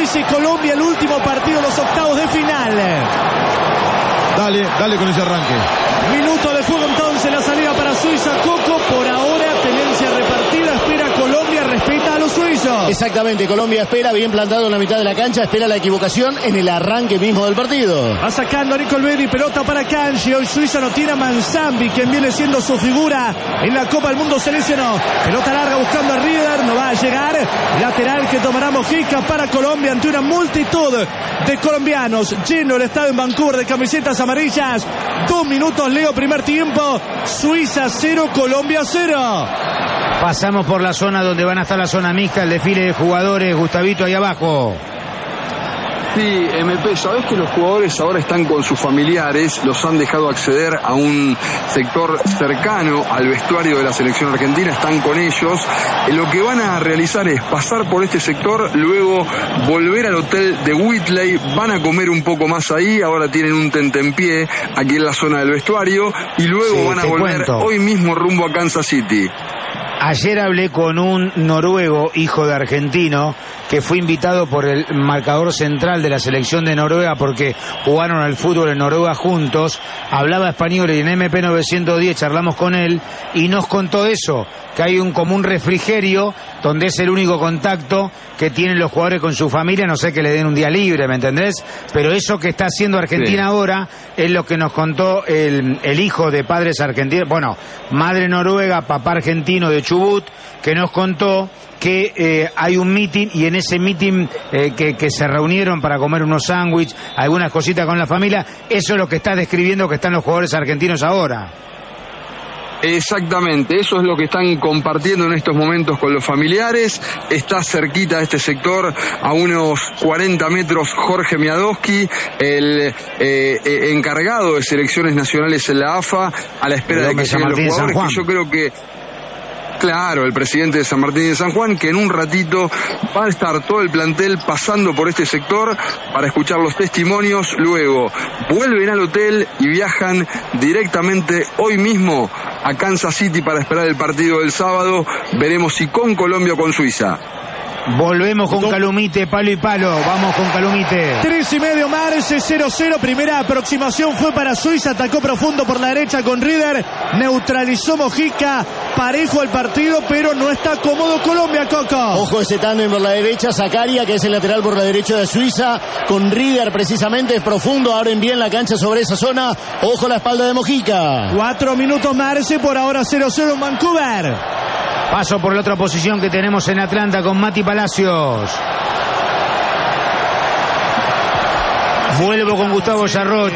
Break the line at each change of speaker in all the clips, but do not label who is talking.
Suiza y Colombia, el último partido de los octavos de final.
Dale con ese arranque.
Minuto de juego entonces, la salida para Suiza. Coco, por ahora tenencia repartida, espera Colombia, respeta a los suizos.
Exactamente, Colombia espera, bien plantado en la mitad de la cancha, espera la equivocación en el arranque mismo del partido.
Va sacando a Nico Olvedi, pelota para Kanji. Hoy Suiza no tiene a Manzambi, quien viene siendo su figura en la Copa del Mundo, se lesionó. Pelota larga buscando a Rieder, no va a llegar. Lateral que tomará Mojica para Colombia ante una multitud de colombianos. Lleno el estadio en Vancouver de camisetas amarillas. 2 minutos, Leo, primer tiempo. Suiza 0, Colombia 0.
Pasamos por la zona donde van a estar la zona mixta, el desfile de jugadores. Gustavito, ahí abajo.
Sí, MP, sabés que los jugadores ahora están con sus familiares, los han dejado acceder a un sector cercano al vestuario de la selección argentina, están con ellos. Lo que van a realizar es pasar por este sector, luego volver al hotel de Whitley, van a comer un poco más ahí, ahora tienen un tentempié aquí en la zona del vestuario, y luego van a volver hoy mismo rumbo a Kansas City.
Ayer hablé con un noruego, hijo de argentino, que fue invitado por el marcador central de la selección de Noruega porque jugaron al fútbol en Noruega juntos. Hablaba español y en MP 910 charlamos con él y nos contó eso, que hay como un refrigerio donde es el único contacto que tienen los jugadores con su familia, no sé, que le den un día libre, ¿me entendés? Pero eso que está haciendo Argentina ahora es lo que nos contó el hijo de padres argentinos, bueno, madre noruega, papá argentino de Chubut, que nos contó que hay un meeting y en ese meeting que se reunieron para comer unos sándwiches, algunas cositas con la familia. Eso es lo que está describiendo que están los jugadores argentinos ahora.
Exactamente, eso es lo que están compartiendo en estos momentos con los familiares. Está cerquita de este sector, a unos 40 metros, Jorge Miadowski, el encargado de selecciones nacionales en la AFA, a la espera de que lleguen los jugadores, que yo creo que... Claro, el presidente de San Martín de San Juan, que en un ratito va a estar todo el plantel pasando por este sector para escuchar los testimonios. Luego vuelven al hotel y viajan directamente hoy mismo a Kansas City para esperar el partido del sábado. Veremos si con Colombia o con Suiza.
Volvemos con Calumite, palo y palo. Vamos con Calumite.
3:30 Marce, 0-0. Primera aproximación fue para Suiza. Atacó profundo por la derecha con Rieder. Neutralizó Mojica. Parejo el partido, pero no está cómodo Colombia, Coco.
Ojo ese tándem por la derecha. Zakaria, que es el lateral por la derecha de Suiza. Con Rieder precisamente, es profundo. Abren bien la cancha sobre esa zona. Ojo la espalda de Mojica.
4 minutos Marce. Por ahora 0-0 en Vancouver.
Paso por la otra posición que tenemos en Atlanta con Mati Palacios. Vuelvo con Gustavo Yarroch.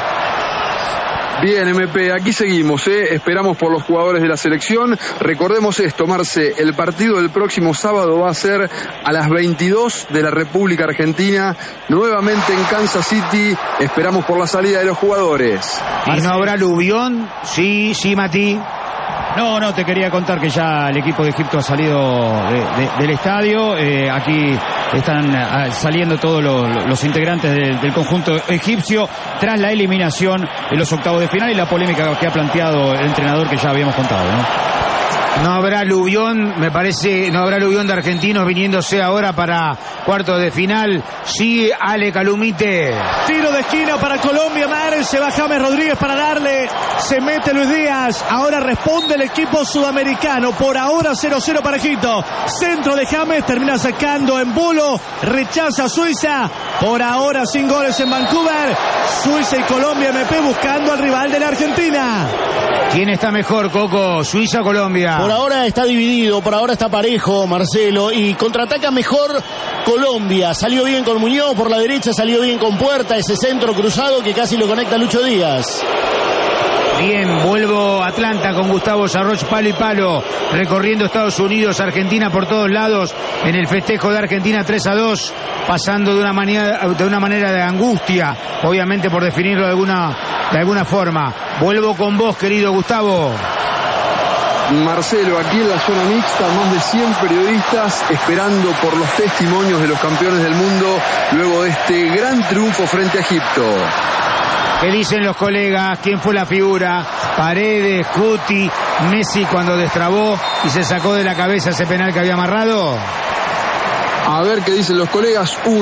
Bien, MP, aquí seguimos, esperamos por los jugadores de la selección. Recordemos esto, Marce, el partido del próximo sábado va a ser a las 22 de la República Argentina, nuevamente en Kansas City. Esperamos por la salida de los jugadores.
¿Y no habrá aluvión? Sí, Mati.
No, te quería contar que ya el equipo de Egipto ha salido del estadio. Aquí están saliendo todos los integrantes del conjunto egipcio tras la eliminación en los octavos de final y la polémica que ha planteado el entrenador que ya habíamos contado, ¿no?
No habrá aluvión, me parece, no habrá aluvión de argentinos viniéndose ahora para cuartos de final. Sí, Ale Calumite.
Tiro de esquina para Colombia, se va James Rodríguez para darle, se mete Luis Díaz, ahora responde el equipo sudamericano, por ahora 0-0 para Egipto. Centro de James, termina sacando en Bolo, rechaza Suiza, por ahora sin goles en Vancouver. Suiza y Colombia, MP buscando al rival de la Argentina.
¿Quién está mejor, Coco? ¿Suiza o Colombia?
Por ahora está dividido, por ahora está parejo, Marcelo, y contraataca mejor Colombia. Salió bien con Muñoz por la derecha, salió bien con Puerta, ese centro cruzado que casi lo conecta Lucho Díaz.
Bien, vuelvo a Atlanta con Gustavo Yarroch, palo y palo, recorriendo Estados Unidos, Argentina por todos lados, en el festejo de Argentina 3-2, pasando de una manera de angustia, obviamente por definirlo de alguna forma. Vuelvo con vos, querido Gustavo.
Marcelo, aquí en la zona mixta, más de 100 periodistas esperando por los testimonios de los campeones del mundo luego de este gran triunfo frente a Egipto.
¿Qué dicen los colegas? ¿Quién fue la figura? Paredes, Guti, Messi cuando destrabó y se sacó de la cabeza ese penal que había amarrado.
A ver qué dicen los colegas.